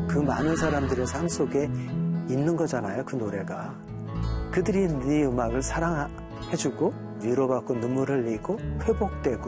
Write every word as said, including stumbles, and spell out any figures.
그 많은 사람들의 삶 속에 있는 거잖아요, 그 노래가. 그들이 네 음악을 사랑해주고 위로받고 눈물 흘리고 회복되고